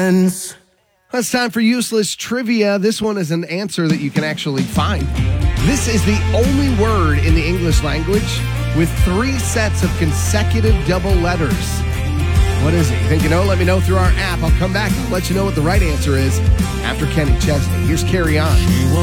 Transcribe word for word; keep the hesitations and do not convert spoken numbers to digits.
friends. It's time for useless trivia. This one is an answer that you can actually find. This is the only word in the English language with three sets of consecutive double letters. What is it? You think you know? Let me know through our app. I'll come back and let you know what the right answer is after Kenny Chesney. Here's Carry On.